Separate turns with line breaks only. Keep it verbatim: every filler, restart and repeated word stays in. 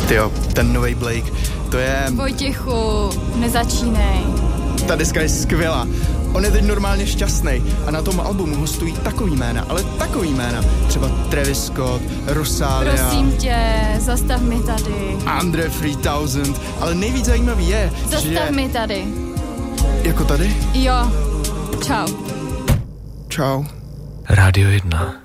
Tyjo, ten novej Blake, to je...
Vojtěchu, nezačínej.
Ta deska je skvělá. On je teď normálně šťastný a na tom albumu hostují takový jména, ale takový jména. Třeba Travis Scott, Rosalia.
Prosím tě, zastav mi tady.
Andre tři tisíc, ale nejvíc zajímavý je,
zastav
že...
Zastav mi tady.
Jako tady?
Jo, čau.
Čau.
Rádio jedna.